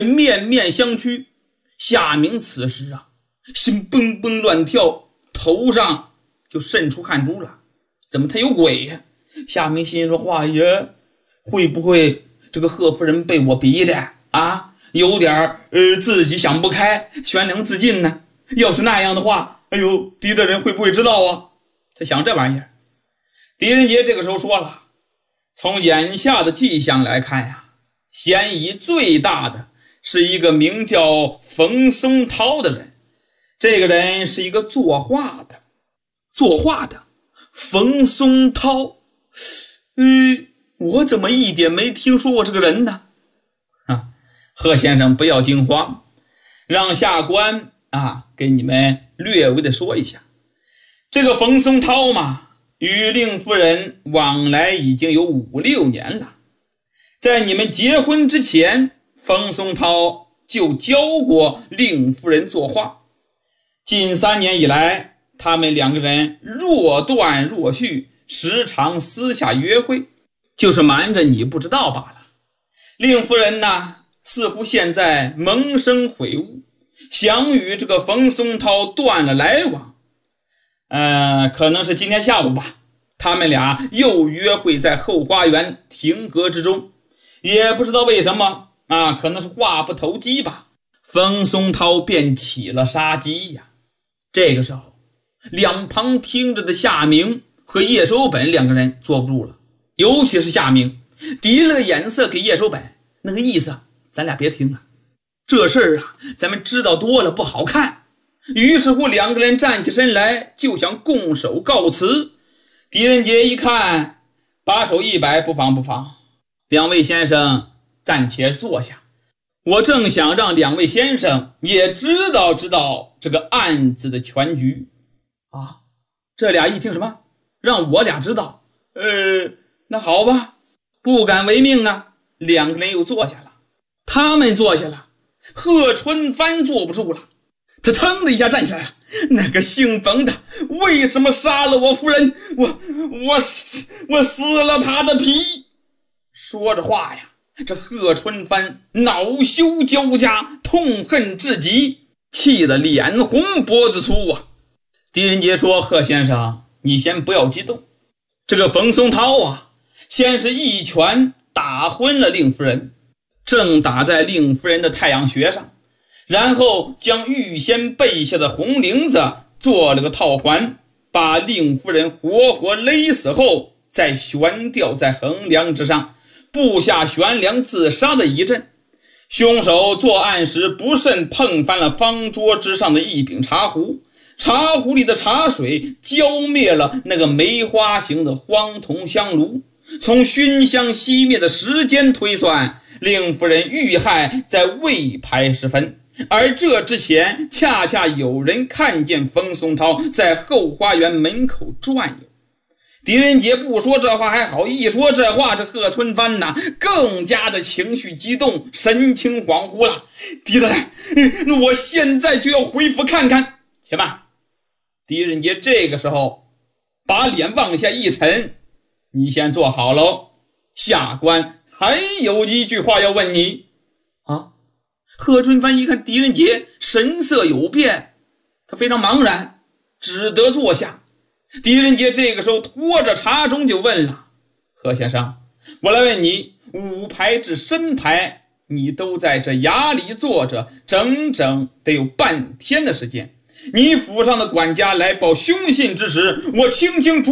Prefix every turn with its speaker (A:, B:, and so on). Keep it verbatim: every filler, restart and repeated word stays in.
A: 面面相觑。夏明此时啊，心蹦蹦乱跳，头上就渗出汗珠了。怎么他有鬼呀？夏明心说：话呀，会不会这个贺夫人被我逼的啊？有点呃自己想不开，悬梁自尽呢？要是那样的话，哎呦，狄大人会不会知道啊？他想这玩意儿。狄仁杰这个时候说了，从眼下的迹象来看呀，嫌疑最大的是一个名叫冯松涛的人。这个人是一个作画的，作画的冯松涛。呃，我怎么一点没听说过这个人呢？啊，贺先生不要惊慌，让下官啊给你们略微的说一下。这个冯松涛嘛，与令夫人往来已经有五六年了。在你们结婚之前，冯松涛就教过令夫人作画。近三年以来，他们两个人若断若续，时常私下约会，就是瞒着你不知道罢了。令夫人呢，似乎现在萌生悔悟，想与这个冯松涛断了来往。呃，可能是今天下午吧，他们俩又约会在后花园亭阁之中，也不知道为什么啊，可能是话不投机吧，冯松涛便起了杀机呀。这个时候，两旁听着的夏明和叶守本两个人坐不住了，尤其是夏明递了个眼色给叶守本，那个意思咱俩别听了，这事儿啊咱们知道多了不好看。于是乎两个人站起身来，就想拱手告辞。狄仁杰一看，把手一摆，不妨不妨，两位先生暂且坐下，我正想让两位先生也知道知道这个案子的全局啊。这俩一听什么让我俩知道，呃，那好吧，不敢违命啊。两个人又坐下了。他们坐下了，贺春帆坐不住了，他噌的一下站起来，那个姓冯的为什么杀了我夫人？我我我撕了他的皮。说着话呀，这贺春帆恼羞交加，痛恨至极，气得脸红脖子粗啊。狄仁杰说：贺先生，你先不要激动，这个冯松涛啊，先是一拳打昏了令夫人，正打在令夫人的太阳穴上，然后将预先备下的红绫子做了个套环，把令夫人活活勒死后，再悬吊在横梁之上，布下悬梁自杀的一阵。凶手作案时不慎碰翻了方桌之上的一柄茶壶，茶壶里的茶水浇灭了那个梅花形的黄铜香炉。从熏香熄灭的时间推算，令夫人遇害在未排时分，而这之前恰恰有人看见冯松涛在后花园门口转悠。狄仁杰不说这话还好，一说这话，这贺春帆呐更加的情绪激动，神情恍惚了。狄大人，那我现在就要回府看看。且慢，狄仁杰这个时候把脸往下一沉，你先坐好喽，下官还有一句话要问你啊。贺春帆一看狄仁杰神色有变，他非常茫然，只得坐下。狄仁杰这个时候拖着茶盅就问了：贺先生，我来问你，五排至申排你都在这衙里坐着整整得有半天的时间，你府上的管家来报凶信之时，我清清楚